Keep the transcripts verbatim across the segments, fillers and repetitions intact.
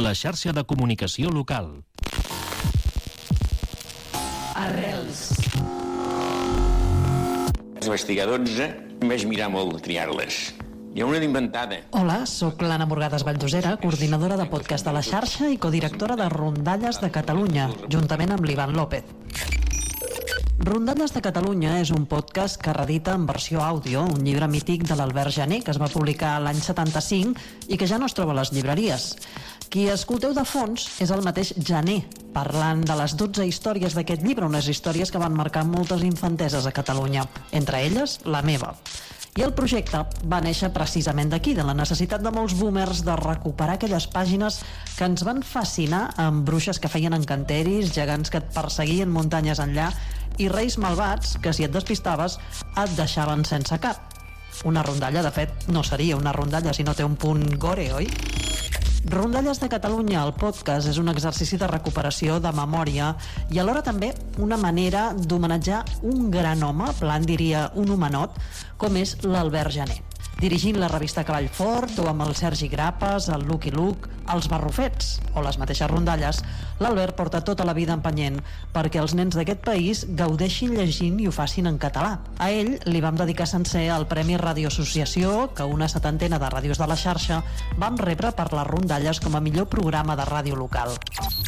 La xarxa de comunicació local. Arrels. Les investigadors em vaig mirar molt triar-les. Hi ha una d'inventada. Hola, sóc l'Anna Morgades Valldosera, coordinadora de podcast de la xarxa i codirectora de Rondalles de Catalunya, juntament amb l'Ivan López. Rondalles de Catalunya és un podcast que redita en versió àudio un llibre mític de l'Albert Janer, que es va publicar l'any setanta-cinc i que ja no es troba a les llibreries. Qui escolteu de fons és el mateix Janer, parlant de les dotze històries d'aquest llibre, unes històries que van marcar moltes infanteses a Catalunya, entre elles la meva. I el projecte va néixer precisament d'aquí, de la necessitat de molts boomers de recuperar aquelles pàgines que ens van fascinar amb bruixes que feien encanteris, gegants que et perseguien muntanyes enllà i reis malvats que, si et despistaves, et deixaven sense cap. Una rondalla, de fet, no seria una rondalla si no té un punt gore, oi? Rondalles de Catalunya, el podcast, és un exercici de recuperació de memòria i alhora també una manera d'homenatjar un gran home, plan diria un homenot, com és l'Albert Janer. Dirigint la revista Cavall Fort o amb el Sergi Grapes, el Lucky Luke, els Barrufets o les mateixes rondalles, l'Albert porta tota la vida empenyent perquè els nens d'aquest país gaudeixin llegint i ho facin en català. A ell li vam dedicar sencer el Premi Radio Associació, que una setantena de ràdios de la xarxa vam rebre per les rondalles com a millor programa de ràdio local.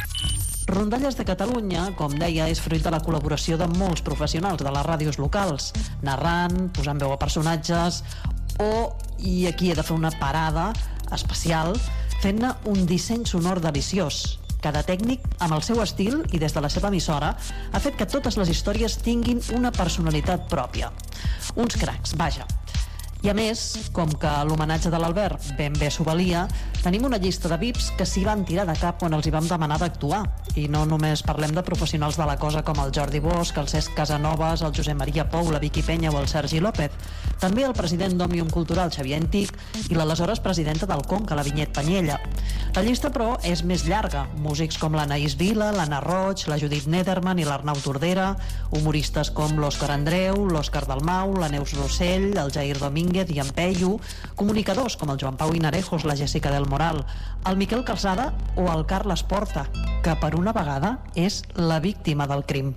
Rondalles de Catalunya, com deia, és fruit de la col·laboració de molts professionals de les ràdios locals, narrant, posant veu a personatges o, i aquí he de fer una parada especial, fent-ne un disseny sonor deliciós. Cada tècnic, amb el seu estil i des de la seva emissora, ha fet que totes les històries tinguin una personalitat pròpia. Uns cracs, vaja. I a més, com que l'homenatge de l'Albert ben bé s'ho valia, tenim una llista de V I Ps que s'hi van tirar de cap quan els hi vam demanar d'actuar. I no només parlem de professionals de la cosa com el Jordi Bosch, el Cesc Casanovas, el Josep Maria Pou, la Vicky Penya o el Sergi López. També el president d'Òmnium Cultural, Xavier Antic, i l'aleshores presidenta del Conca, la Vinyet Panyella. La llista, però, és més llarga. Músics com l'Anaïs Vila, l'Anna Roig, la Judit Nederman i l'Arnau Tordera, humoristes com l'Òscar Andreu, l'Òscar Dalmau, la Neus Rossell, el Jair Domínguez i en Peyu, comunicadors com el Joan Pau Inarejos, la Jessica del Moral, el Miquel Calçada o el Carles Porta, que per una vegada és la víctima del crim.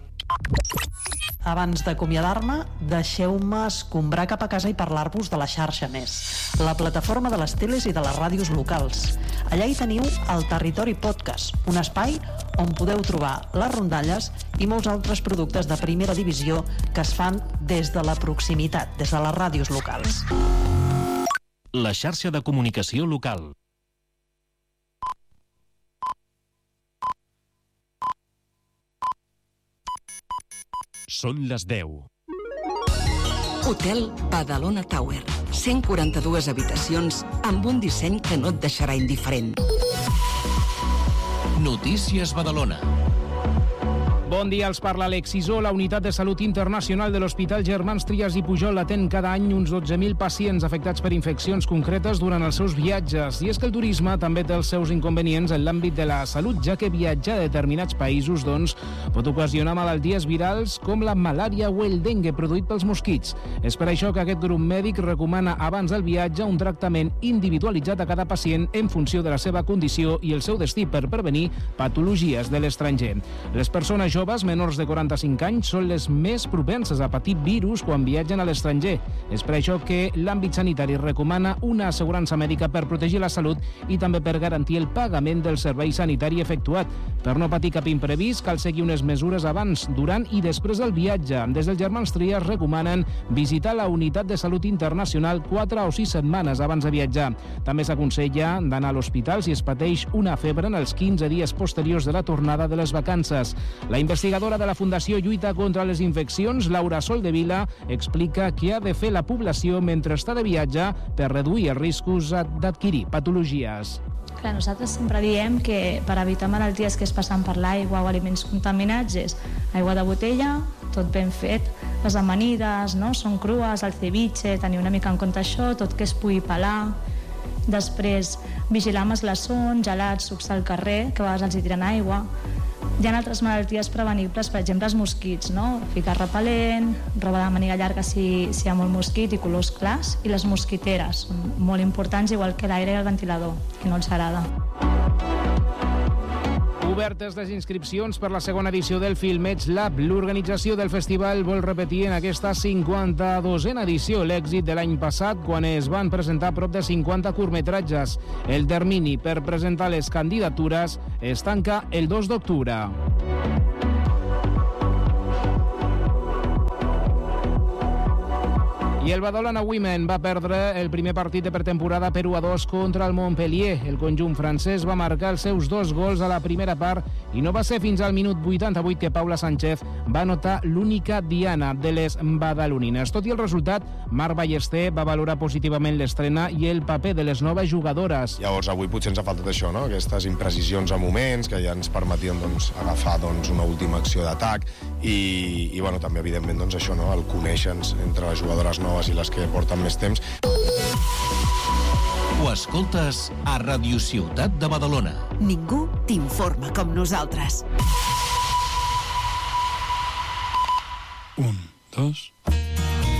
Abans d'acomiadar-me, deixeu-me escombrar cap a casa i parlar-vos de la xarxa més, la plataforma de les teles i de les ràdios locals. Allà hi teniu el Territori Podcast, un espai on podeu trobar les rondalles i molts altres productes de primera divisió que es fan des de la proximitat, des de les ràdios locals. La xarxa de comunicació local. Són les deu. Hotel Badalona Tower. cent quaranta-dues habitacions amb un disseny que no et deixarà indiferent. Notícies Badalona. Bon dia, els parla Alex Isó. La Unitat de Salut Internacional de l'Hospital Germans Trias i Pujol atén cada any uns dotze mil pacients afectats per infeccions concretes durant els seus viatges. I és que el turisme també té els seus inconvenients en l'àmbit de la salut, ja que viatjar a determinats països doncs, pot ocasionar malalties virals com la malària o el dengue produït pels mosquits. És per això que aquest grup mèdic recomana abans del viatge un tractament individualitzat a cada pacient en funció de la seva condició i el seu destí per prevenir patologies de l'estranger. Les persones joves joves menors de quaranta-cinc anys són les més propenses a patir virus quan viatgen a l'estranger. És per això que l'àmbit sanitari recomana una assegurança mèdica per protegir la salut i també per garantir el pagament del servei sanitari efectuat. Per no patir cap imprevist, cal seguir unes mesures abans, durant i després del viatge. Des del Germans Trias recomanen visitar la Unitat de Salut Internacional quatre o sis setmanes abans de viatjar. També s'aconsella d'anar a l'hospital si es pateix una febre en els quinze dies posteriors de la tornada de les vacances. La investigadora de la Fundació Lluita contra les Infeccions, Laura Soldevila, explica què ha de fer la població mentre està de viatge per reduir els riscos d'adquirir patologies. Clar, nosaltres sempre diem que per evitar malalties que es passen per l'aigua o aliments contaminats és aigua de botella, tot ben fet, les amanides, no? Són crues, el ceviche, tenir una mica en compte això, tot que es pugui pelar. Després, vigilar amb els glaçons, gelats, sucs al carrer, que a vegades els hi tiren aigua. Hi ha altres malalties prevenibles, per exemple els mosquits, no? Ficar repel·lent, roba de màniga llarga si, si hi ha molt mosquit i colors clars, i les mosquiteres, són molt importants, igual que l'aire i el ventilador, que no els agrada. Obertes les inscripcions per la segona edició del Filmeig Lab. L'organització del festival vol repetir en aquesta cinquanta-dosena edició l'èxit de l'any passat, quan es van presentar prop de cinquanta curtmetratges. El termini per presentar les candidatures es tanca el dos d'octubre. I el Badalona Women va perdre el primer partit de pretemporada per u a dos contra el Montpellier. El conjunt francès va marcar els seus dos gols a la primera part i no va ser fins al minut vuitanta-vuit que Paula Sánchez va anotar l'única diana de les badalonines. Tot i el resultat, Marc Ballester va valorar positivament l'estrena i el paper de les noves jugadores. Llavors avui potser ens ha faltat això, no? Aquestes imprecisions a moments que ja ens permetien doncs, agafar doncs, una última acció d'atac i, i bueno, també evidentment doncs, això, no? El conèixer-nos entre les jugadores noves i les que porten més temps. Ho escoltes a Ràdio Ciutat de Badalona. Ningú t'informa com nosaltres. Un, dos...